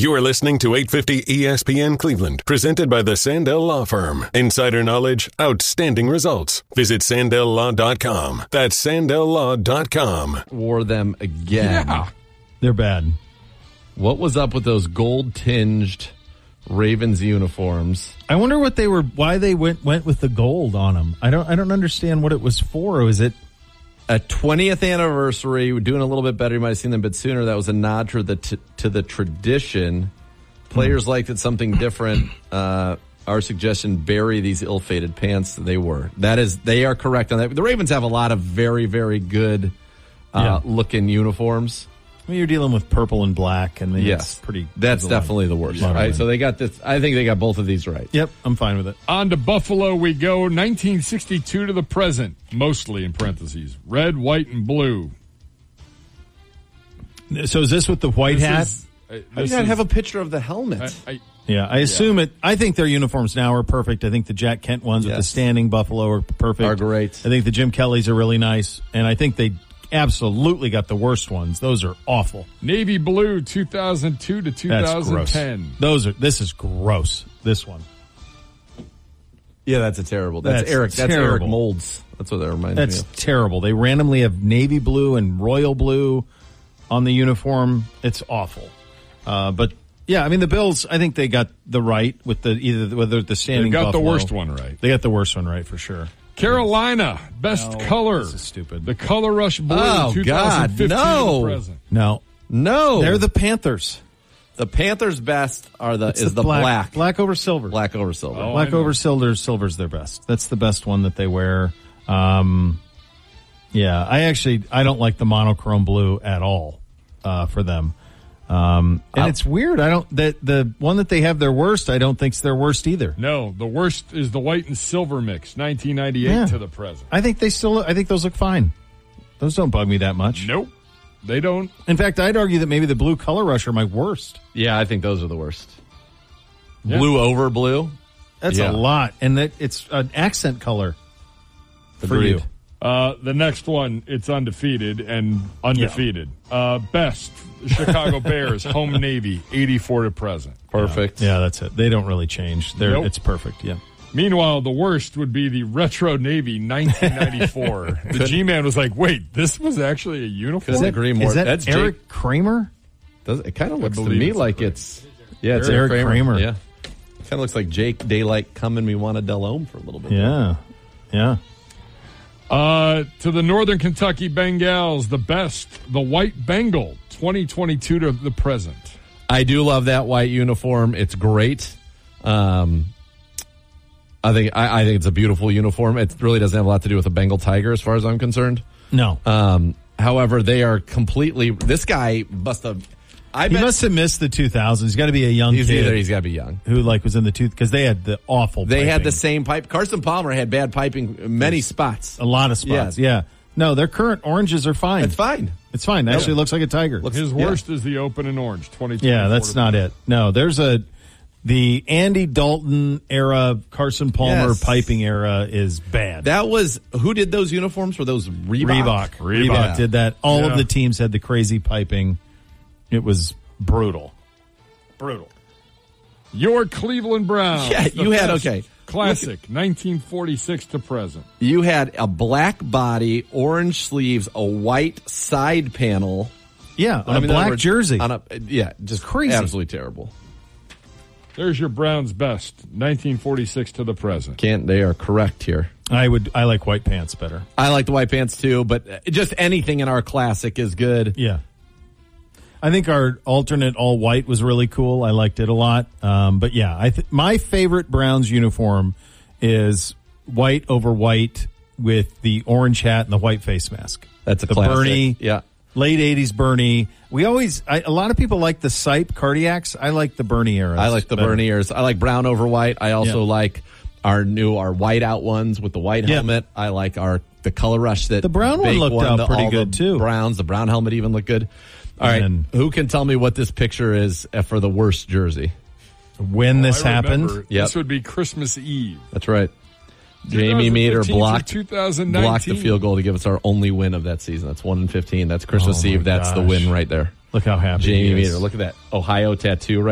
You are listening to 850 ESPN Cleveland, presented by the Sandell Law Firm. Insider knowledge, outstanding results. Visit SandellLaw.com. That's SandellLaw.com. Wore them again. Yeah. They're bad. What was up with those gold-tinged Ravens uniforms? I wonder why they went with the gold on them. I don't understand what it was for. Was it a 20th anniversary? We're doing a little bit better. You might have seen them a bit sooner. That was a nod to the tradition. Players liked it something different. Our suggestion: bury these ill-fated pants. They are correct on that. The Ravens have a lot of very, very good looking uniforms. Well, you're dealing with purple and black, and yes, that's definitely the worst. Right, so they got this. I think they got both of these right. Yep, I'm fine with it. On to Buffalo we go. 1962 to the present, mostly in parentheses. Red, white, and blue. So is this with the white hat? I have a picture of the helmet. I assume it. I think their uniforms now are perfect. I think the Jack Kent ones with the standing buffalo are perfect. Are great. I think the Jim Kellys are really nice, and I think they absolutely got the worst ones. Those are awful. Navy blue, 2002 to 2010. This is gross. This one. Yeah, that's a terrible. That's Eric. That's terrible. Eric Moulds. That's what that reminds me of. That's terrible. They randomly have navy blue and royal blue on the uniform. It's awful. But yeah, I mean the Bills. I think they got the right with whether the standing. They got buffalo. the worst one right. They got the worst one right for sure. Carolina, best color. This is stupid. The Color Rush Blue, Oh, 2015 God, to no. the present. No. They're the Panthers. The Panthers' best is the black. Black over silver. Black over silver. Oh, Black over silver's their best. That's the best one that they wear. I don't like the monochrome blue at all for them. And it's weird. The one that they have their worst, I don't think's their worst either. No, the worst is the white and silver mix, 1998 to the present. I think those look fine. Those don't bug me that much. Nope, they don't. In fact, I'd argue that maybe the blue Color Rush are my worst. Yeah, I think those are the worst. Yeah. Blue over blue. That's a lot, and it's an accent color for Agreed. you. The next one, it's undefeated and undefeated. Best, Chicago Bears, home Navy, 84 to present. Perfect. Yeah, that's it. They don't really change. Nope. It's perfect, yeah. Meanwhile, the worst would be the Retro Navy, 1994. The G-Man was like, wait, this was actually a uniform? Couldn't agree more. Is that That's Eric Jake. Kramer? It kind of looks to believe me it's like Kramer. it's it's Eric Kramer. Yeah. Kind of looks like Jake Daylight coming. We want to Delhomme for a little bit. Yeah. Yeah. To the Northern Kentucky Bengals, the best, the White Bengal, 2022 to the present. I do love that white uniform. It's great. I think it's a beautiful uniform. It really doesn't have a lot to do with the Bengal Tiger as far as I'm concerned. No. However, they are completely. This guy must have. He must have missed the 2000s. He's got to be a young kid. He's got to be young. Who was in the because they had the awful. They piping. had the same pipe. Carson Palmer had bad piping in many spots. A lot of spots. Yeah. No, their current oranges are fine. It's fine. It's fine. Actually, it looks like a tiger. His worst is the open and orange, 2022. Yeah, that's not it. No, there's the Andy Dalton era, Carson Palmer piping era is bad. That was who did those uniforms? Were those Reebok? Reebok did that. All of the teams had the crazy piping. It was brutal. Your Cleveland Browns. Yeah, you had Classic, 1946 to present. You had a black body, orange sleeves, a white side panel. Yeah, on a black jersey. Just crazy. Absolutely terrible. There's your Browns' best, 1946 to the present. They are correct here. I like white pants better. I like the white pants too, but just anything in our classic is good. Yeah. I think our alternate all white was really cool. I liked it a lot. But yeah, my favorite Browns uniform is white over white with the orange hat and the white face mask. That's a the classic. Bernie. Yeah. Late 80s Bernie. A lot of people like the Sipe Cardiacs. I like the Bernie era. I like the Bernie eras. I like brown over white. I also like our white out ones with the white helmet. I like the Color Rush that the brown one looked out pretty good too. The brown helmet even looked good. All right, who can tell me what this picture is for the worst jersey? When this happened? This would be Christmas Eve. That's right. Jamie Meter blocked the field goal to give us our only win of that season. That's 1-15. That's Christmas Eve. That's the win right there. Look how happy Jamie Meter. Look at that Ohio tattoo right